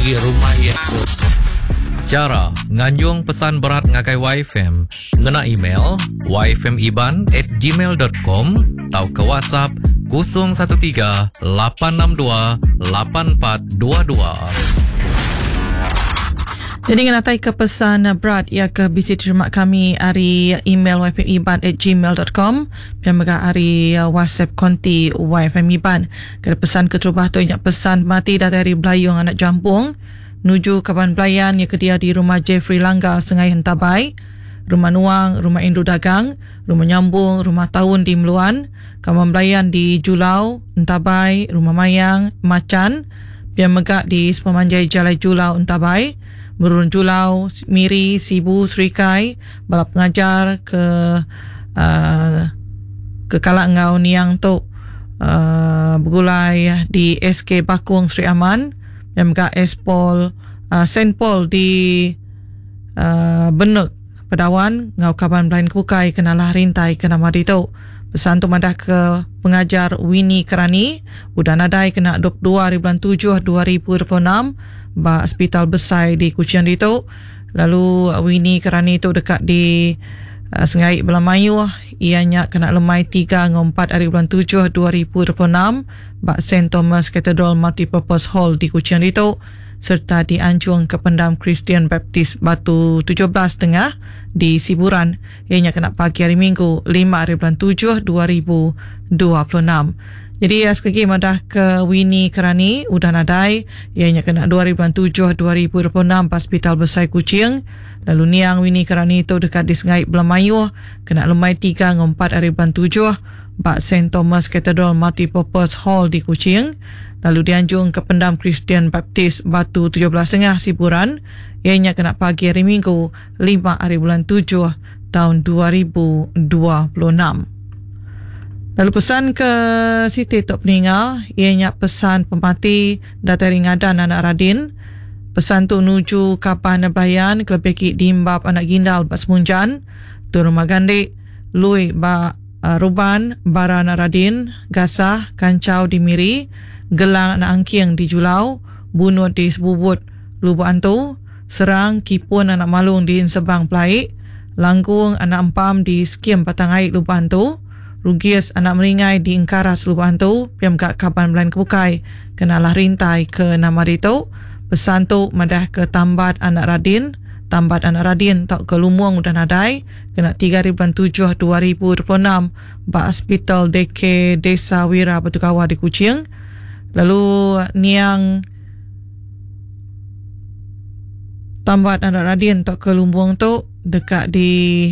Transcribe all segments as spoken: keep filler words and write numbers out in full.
di rumah ia ke. Cara nganjung pesan berat ngakai Y F M ngena email y f m iban at gmail dot com atau ke WhatsApp kosong satu tiga lapan enam dua lapan empat dua dua. Jadi ngenatai ke pesan berat ia ke bisi terima kami hari email y f m iban at gmail dot com dan juga hari WhatsApp konti Y F M Iban. Kada pesan keterubah tu inyak pesan mati dari Belayung anak Jampung nuju Kaban Belayan ia kedia di rumah Jeffrey Langgar Sengai Hentabai, rumah Nuang, rumah Indru Dagang, rumah Nyambung, rumah Tahun di Meluan, Kaban Belayan di Julau, Hentabai, rumah Mayang, Macan, Pian Megak di Sepamanjai Jalai Julau, Hentabai, Merun Julau, Miri, Sibu, Serikai, balap pengajar ke uh, ke Kalak Ngau Niang Tok uh, bergulai di S K Bakung Sri Aman, M K S Paul uh, Saint Paul di uh, Benuk Pedawan Ngau Kaban Belayan Kukai kenalah rintai kena madi tu. Pesan tu madah ke pengajar Winnie Kerani udah nadai kena dua puluh dua bulan tujuh dua ribu dua puluh enam ba Hospital Besar di Kuching itu. Lalu Winnie Kerani tu dekat di uh, Sengai Belamayu ianya kena lemai tiga ngau empat hari bulan tujuh dua ribu dua puluh enam ba Saint Thomas Cathedral Multipurpose Hall di Kuching itu, serta dianjung ke Pendam Christian Baptist Batu tujuh belas Tengah di Siburan ianya kena pagi hari Minggu lima hari bulan tujuh dua ribu dua puluh enam. Jadi sekali lagi madah ke Winnie Kerani udah nadai ianya kena dua hari bulan tujuh dua ribu dua puluh enam ba Hospital Besar Kuching. Lalu niang Winnie Kerani itu dekat di Sengai Belamayu kena lemai tiga ngau empat hari bulan tujuh ba Saint Thomas Cathedral Multipurpose Hall di Kuching. Lalu dianjung ke Pendam Christian Baptist Batu tujuh belas Tengah Siburan ianya kena pagi hari Minggu lima hari bulan tujuh tahun dua ribu dua puluh enam. Lalu pesan ke Siti Tok Peninggal ianya pesan pemati datari ngadan anak Radin. Pesan tu nuju Kapan Belayan kelebeki diimbab anak Gindal ba Semunjan tu rumah Gandik Lui ba uh, Ruban Bara anak Radin, Gasah Kancau di Miri, Gelang anak Angking di Julau, Bunut di Sebubut Lubu Antu, Serang Kipun anak Malung di Sebang Pelaik, Langgung anak Empam di Skim Patangai Lubu Antu, Rugis anak Meringai di Ingkaras Lubu Antu, Piam Gak Kaban Belayan Kebukai kenalah rintai ke nama itu. Pesan tu madah ke Tambat anak Radin, Tambat anak Radin tak ke Lumuang udah nadai kena tiga hari bulan tujuh dua ribu dua puluh enam ba Hospital D K Desa Wira Batu Kawah di Kuching. Lalu niang Tambat anak Radin tak ke Lumuang tu dekat di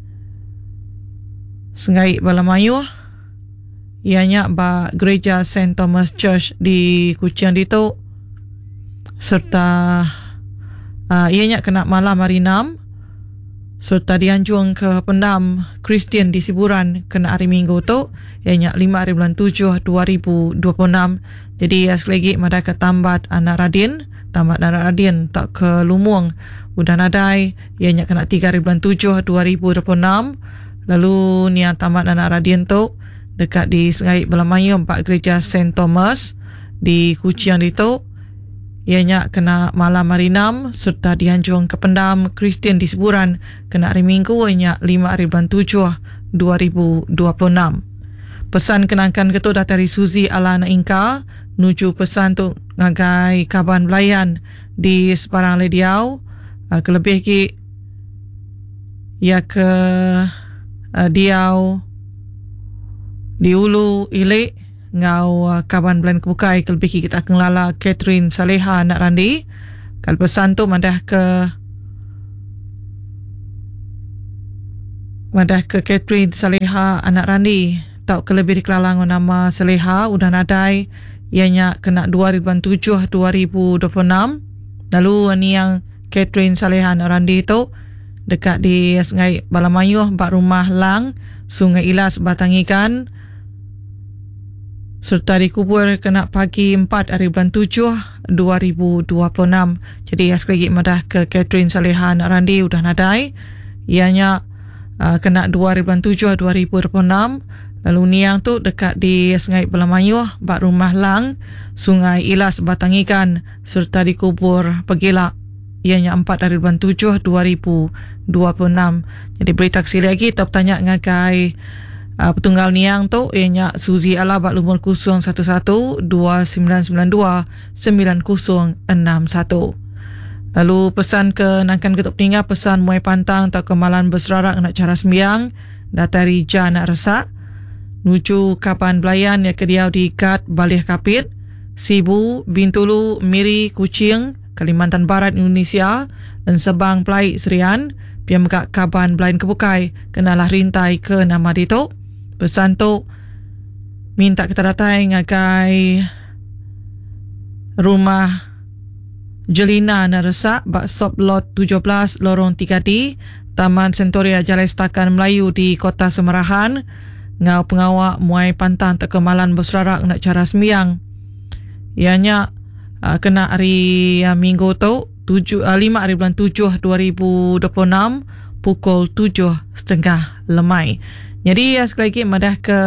Sengai Belamayu ianya ba Gereja Saint Thomas Church di Kuching itu, serta uh, ianya kena malam hari enam, serta dianjung ke Pendam Kristian di Siburan kena hari Minggu tu ianya lima hari bulan tujuh dua ribu dua puluh enam. Jadi sekali lagi madah ke Tambat anak Radin, Tambat anak Radin tak ke Lumuang udah nadai ianya kena tiga hari bulan tujuh dua ribu dua puluh enam. Lalu ni Tambat anak Radin tu dekat di Sengai Belamayu empat Gereja Saint Thomas di Kuching itu ianya kena malam hari enam, serta dianjung ke Pendam Kristian di Siburan kena hari Minggu ianya lima hari bulan tujuh dua ribu dua puluh enam. Pesan kenangkan ketua datari Suzy Alana Inka nuju pesan tu ngagai Kaban Belayan di Separang Lediau, uh, kelebih ki ia ke uh, Diau di Ulu Ilik ngau uh, Kaban Belayan Kebukai kelebih kita akan lala Catherine Saleha anak Randi. Kalau pesan tu madah ke madah ke Catherine Saleha anak Randi tau kelebih dikelalang nama Saleha udah nadai ianya kena dua ribu tujuh dua ribu dua puluh enam. Lalu ni yang Catherine Saleha anak Randi tu dekat di Sungai Balamayu bak rumah Lang Sungai Ilas Batang Ikan, serta dikubur kena pagi empat hari bulan tujuh dua ribu dua puluh enam. Jadi sekali lagi madah ke Catherine Saleha anak Randi udah nadai ianya uh, kena dua hari bulan tujuh dua ribu dua puluh enam. Lalu Niang tu dekat di Sungai Belamayuh, bak Rumah Lang, Sungai Ilas Batang Ikan serta di Kubur Pegilak. Ianya empat dari bulan tujuh dua ribu dua puluh enam. Jadi berita sekali lagi kita bertanya ngagai uh, petunggal Niang tu ianya Suzy Ala bak lumur kosong satu satu dua sembilan sembilan dua sembilan kosong enam satu. Lalu pesan ke Nangkan Ketuk Peninga, pesan Muai Pantang tak kemalan berserarak nak cara sembiang datari Ja nak resak nuju Kapan Belayan yang kediau di Kat Balih Kapit, Sibu, Bintulu, Miri, Kuching, Kalimantan Barat, Indonesia, dan Sebang Pelai Serian, pihak megak Kaban Belayan Kebukai, kenalah rintai ke nama dito. Pesan tu minta kita datang ngagai rumah Jelina na resak bak sop lot tujuh belas lorong tiga D Taman Sentoria Jalai Setakan Melayu di Kota Semerahan. Ngau pengawak Muai Pantang tak kemalan berserarak nak cara sembiang. Ianya uh, kena hari uh, minggu tu tujuh, uh, lima hari bulan tujuh dua ribu dua puluh enam pukul tujuh setengah lemai. Jadi uh, sekali lagi madah ke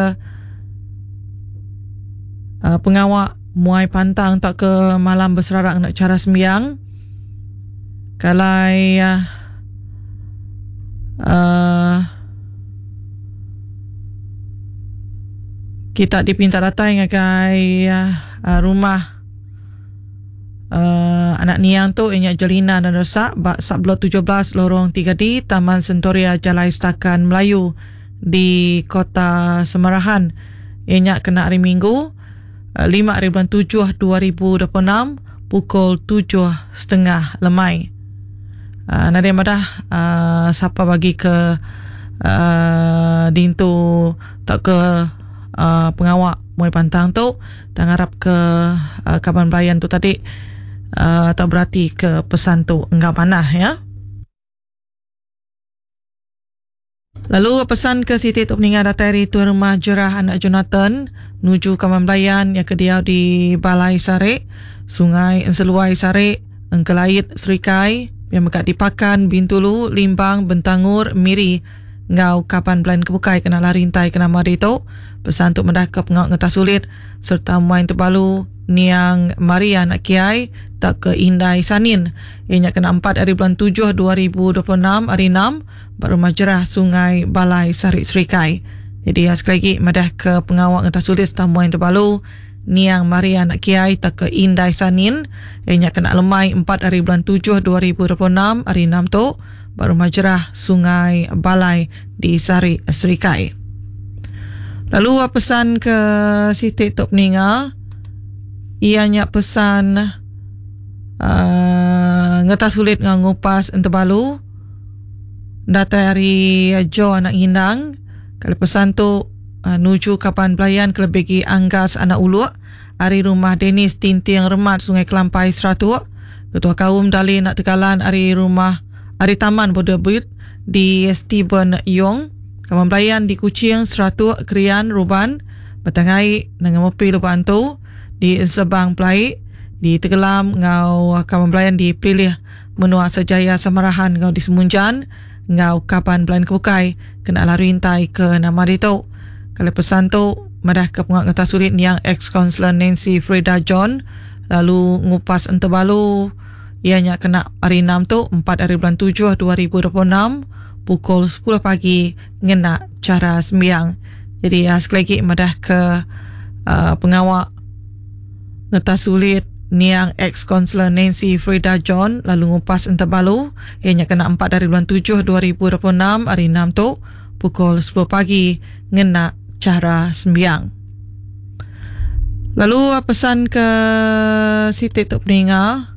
uh, pengawak Muai Pantang tak ke malam berserarak nak cara sembiang. Kalai uh, uh, kita dipinta datang ngagai uh, rumah uh, anak Niang tu ianya Jelina dan resak bak sablot tujuh belas lorong tiga D Taman Sentoria Jalai Setakan Melayu di Kota Semerahan. Ianya kena hari Minggu uh, lima hari bulan tujuh dua ribu dua puluh enam pukul tujuh setengah lemai. Uh, Nadia madah uh, siapa bagi ke uh, dintu tak ke Uh, pengawak Muai Pantang tu tak harap ke uh, Kaban Belayan tu tadi uh, tak berarti ke pesan tu enggak panah ya. Lalu pesan ke Siti Tok Peninga datari Tuan Rumah Jerah anak Jonathan nuju Kaban Belayan yang kediau di Balai Sarek, Sungai Enseluai Sarek, Engkelait Serikai yang mekat di Pakan, Bintulu, Limbang, Bentangur, Miri ngau Kapan Belayan Kebukai kena larintai kena mari tu. Pesan untuk mendah ke pengawak ngetah sulit serta Muai Tebalu Niang Maria nak kiai tak ke Indai Sanin. Ianya kena empat hari bulan tujuh dua ribu dua puluh enam hari enam baru Majerah Sungai Balai Sarik Serikai. Jadi ya, sekali lagi madah ke pengawak ngetah sulit serta Muai Tebalu Niang Maria nak kiai tak ke Indai Sanin. Ianya kena lemai empat hari bulan tujuh dua ribu dua puluh enam hari enam tu baru Majerah Sungai Balai di Sarik Serikai. Lalu pesan ke Siti Tok Peninga, ianya pesan uh, ngetas sulit dengan ngupas Entebalu datari Jo anak Hindang. Kalau pesan tu uh, nuju Kapan Belayan kelebih Anggas anak Uluk hari rumah Denis Tinting Remat Sungai Kelampai Seratuk. Ketua Kaum Dali nak tekalan hari rumah hari Taman Bodebut di Stephen Yong. Kawan Belayan di Kuching, Seratuk, Krian, Ruban, Batangai, dengan mopi lupaan tu, di Sebang Pelai, di Tegelam, ngau Kawan Belayan di Pilih, Menua Sejaya Semerahan, ngau di Semunjan, ngau Kapan Belayan Kebukai, kena larintai ke nama itu. Kalau pesan tu, madah ke pengawak ngetah sulit yang ex-consular Nancy Freda John, lalu ngupas Entebalu, ianya kena hari enam tu, empat hari bulan tujuh dua ribu dua puluh enam, pukul sepuluh pagi ngena cara sembiang. Jadi ya, sekali lagi madah ke uh, pengawak ngetah sulit Niang ex-consular Nancy Freda John lalu ngupas Entebalu ianya kena empat hari bulan tujuh dua ribu dua puluh enam hari enam tu pukul sepuluh pagi ngena cara sembiang. Lalu pesan ke Siti Tok Peninga,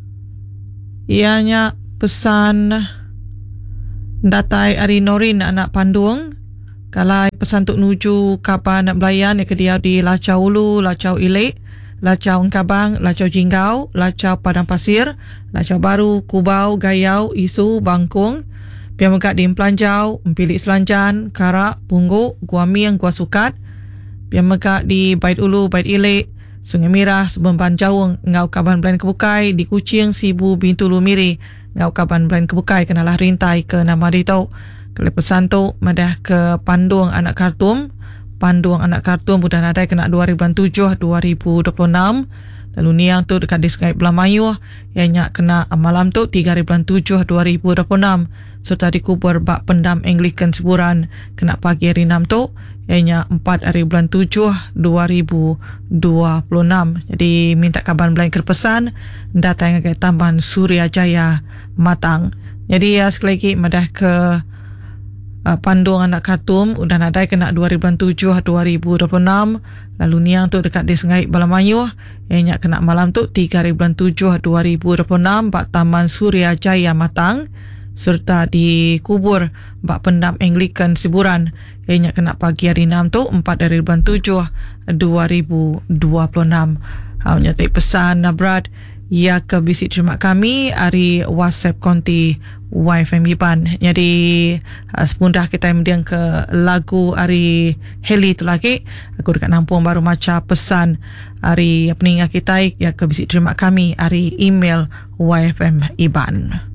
ianya pesan datai Ari Norin anak Pandung. Kalai pesan untuk nuju Kapan Belayan yang kediau di Lacau Ulu, Lacau Ilik, Lacau Engkabang, Lacau Jinggau, Lacau Padang Pasir, Lacau Baru, Kubau, Gayau, Isu, Bangkung. Pihak mekat di Empelanjau, Empilik Selanjan, Karak, Pungguk, Gua Miang, Gua Sukat. Pihak mekat di Bait Ulu, Bait Ilik, Sungai Mirah, Sebemban Jawung, Ngau Kaban Belayan Kebukai, di Kuching, Sibu, Bintulu, Miri, Ngau Kaban Belayan Kebukai kenalah rintai ke nama ditau. Kalau pesan tu madah ke Pandung anak Kartum, Panduang anak kartun budak nadai kena dua ribu tujuh dua ribu dua puluh enam. Lalu niang tu dekat di Sungai Belamayuh ianya kena malam tu tiga ribu tujuh dua ribu dua puluh enam. Serta dikubur bak pendam Anglican Seburan kena pagi hari enam tu ianya empat hari bulan tujuh dua ribu dua puluh enam. Jadi minta kabar belain kerpesan datang ke Taman Suryajaya Matang. Jadi ya, sekali lagi madah ke uh, Panduang anak kartun udah nadai kena dua ribu tujuh dua ribu dua puluh enam. Lalu niang tu dekat di Sungai Belamayuh ianya kena malam tu tiga ribu tujuh dua ribu dua puluh enam bak Taman Suryajaya Matang. Serta dikubur bak pendam Anglican Seburan ianya kena pagi hari enam tu empat hari bulan tujuh dua ribu dua puluh enam. Hanya tak pesan Brad ya ke bisi terima kami hari WhatsApp konti Y F M Iban. Jadi semudah kita mendiang ke lagu hari Heli tu lagi. Aku dekat Nampung baru maca pesan hari peninggal kita ya ke bisi terima kami hari email Y F M Iban.